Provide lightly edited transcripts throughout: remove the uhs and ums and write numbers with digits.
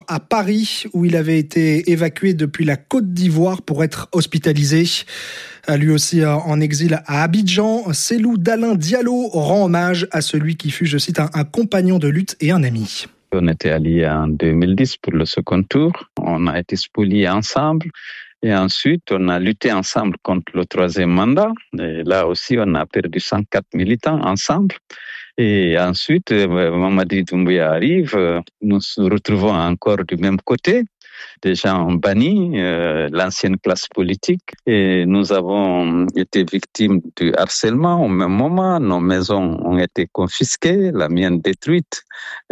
à Paris où il avait été évacué depuis la Côte d'Ivoire pour être hospitalisé. Lui aussi en exil à Abidjan, Cellou Dalein Diallo rend hommage à celui qui fut, je cite, un compagnon de lutte et un ami. On était alliés en 2010 pour le second tour. On a été spoliés ensemble. Et ensuite, on a lutté ensemble contre le troisième mandat. Et là aussi, on a perdu 104 militants ensemble. Et ensuite, Mamadi Doumbouya arrive. Nous nous retrouvons encore du même côté. Déjà, on bannit l'ancienne classe politique. Et nous avons été victimes du harcèlement au même moment. Nos maisons ont été confisquées, la mienne détruite,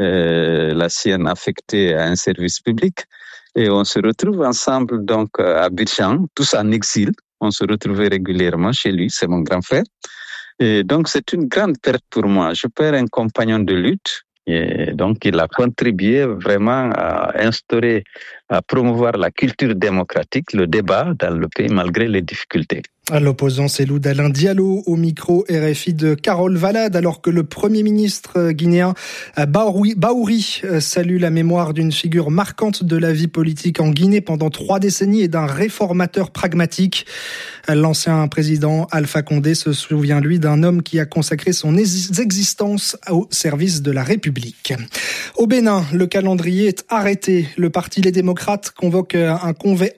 la sienne affectée à un service public. Et on se retrouve ensemble donc à Abidjan, tous en exil. On se retrouvait régulièrement chez lui, c'est mon grand frère. Et donc c'est une grande perte pour moi. Je perds un compagnon de lutte. Et donc il a contribué vraiment à instaurer, à promouvoir la culture démocratique, le débat dans le pays malgré les difficultés. À l'opposant, Cellou Dalein Diallo au micro RFI de Carole Valade, alors que le Premier ministre guinéen Bahouri salue la mémoire d'une figure marquante de la vie politique en Guinée pendant 3 décennies et d'un réformateur pragmatique. L'ancien président Alpha Condé se souvient, lui, d'un homme qui a consacré son existence au service de la République. Au Bénin, le calendrier est arrêté. Le Parti Les Démocrates convoque un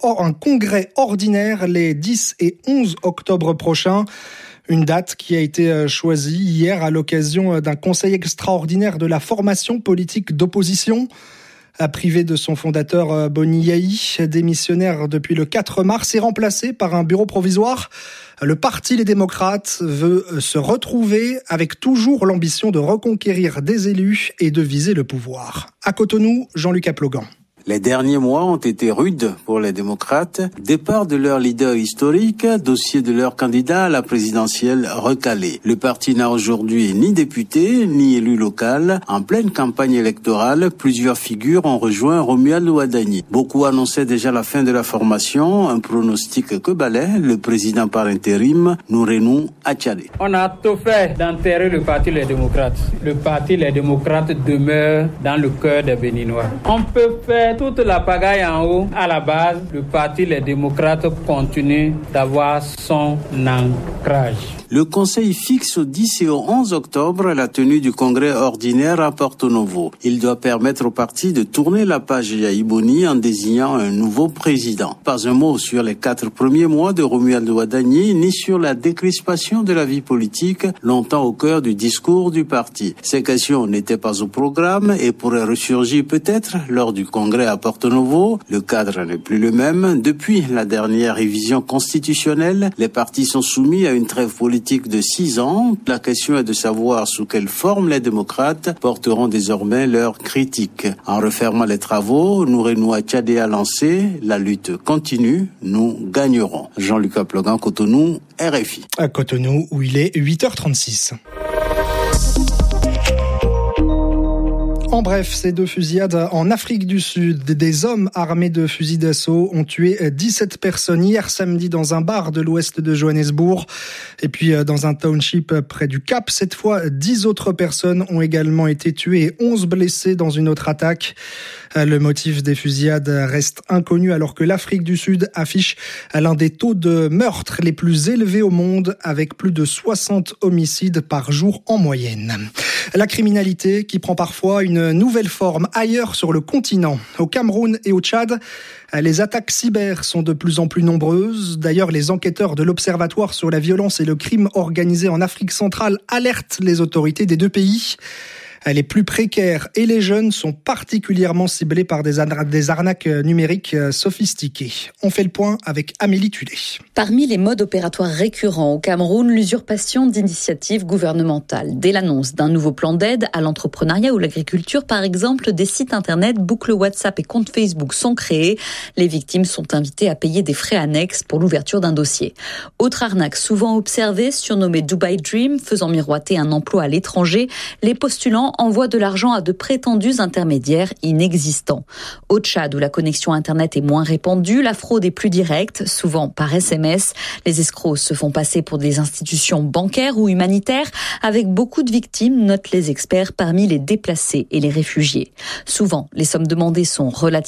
congrès ordinaire les 10 et 11 octobre prochain. Une date qui a été choisie hier à l'occasion d'un conseil extraordinaire de la formation politique d'opposition. Privé de son fondateur Boni Yayi, démissionnaire depuis le 4 mars et remplacé par un bureau provisoire, le Parti Les Démocrates veut se retrouver avec toujours l'ambition de reconquérir des élus et de viser le pouvoir. À Cotonou, Jean-Luc Aplogan. Les derniers mois ont été rudes pour les démocrates. Départ de leur leader historique, dossier de leur candidat à la présidentielle recalé. Le parti n'a aujourd'hui ni député, ni élu local. En pleine campagne électorale, plusieurs figures ont rejoint Romuald Ouadani. Beaucoup annonçaient déjà la fin de la formation, un pronostic que balaie le président par intérim, Nourenou Atchadé. On a tout fait d'enterrer le Parti Les Démocrates. Le Parti Les Démocrates demeure dans le cœur des Béninois. On peut faire toute la pagaille en haut. À la base, le Parti Les Démocrates continue d'avoir son ancrage. Le Conseil fixe au 10 et au 11 octobre la tenue du congrès ordinaire à Porto Novo. Il doit permettre au parti de tourner la page Yayi Boni en désignant un nouveau président. Pas un mot sur les 4 premiers mois de Romuald Ouadani, ni sur la décrispation de la vie politique, longtemps au cœur du discours du parti. Ces questions n'étaient pas au programme et pourraient ressurgir peut-être lors du congrès à Porto Novo. Le cadre n'est plus le même. Depuis la dernière révision constitutionnelle, les partis sont soumis à une trêve politique de 6 ans. La question est de savoir sous quelle forme les démocrates porteront désormais leurs critiques. En refermant les travaux, Nourenou Atchadé a lancé « La lutte continue, nous gagnerons ». Jean-Luc Aplogan, Cotonou, RFI. À Cotonou, où il est 8h36. En bref, ces 2 fusillades en Afrique du Sud. Des hommes armés de fusils d'assaut ont tué 17 personnes hier samedi dans un bar de l'ouest de Johannesburg. Et puis dans un township près du Cap, cette fois 10 autres personnes ont également été tuées et 11 blessées dans une autre attaque. Le motif des fusillades reste inconnu alors que l'Afrique du Sud affiche l'un des taux de meurtre les plus élevés au monde avec plus de 60 homicides par jour en moyenne. La criminalité qui prend parfois une nouvelle forme ailleurs sur le continent. Au Cameroun et au Tchad, les attaques cyber sont de plus en plus nombreuses. D'ailleurs, les enquêteurs de l'Observatoire sur la violence et le crime organisé en Afrique centrale alertent les autorités des 2 pays. Les plus précaires et les jeunes sont particulièrement ciblés par des arnaques numériques sophistiquées. On fait le point avec Amélie Tulé. Parmi les modes opératoires récurrents au Cameroun, l'usurpation d'initiatives gouvernementales. Dès l'annonce d'un nouveau plan d'aide à l'entrepreneuriat ou l'agriculture, par exemple, des sites internet, boucles WhatsApp et comptes Facebook sont créés. Les victimes sont invitées à payer des frais annexes pour l'ouverture d'un dossier. Autre arnaque souvent observée, surnommée Dubai Dream, faisant miroiter un emploi à l'étranger, les postulants envoient de l'argent à de prétendus intermédiaires inexistants. Au Tchad, où la connexion Internet est moins répandue, la fraude est plus directe, souvent par SMS. Les escrocs se font passer pour des institutions bancaires ou humanitaires, avec beaucoup de victimes, notent les experts, parmi les déplacés et les réfugiés. Souvent, les sommes demandées sont relativement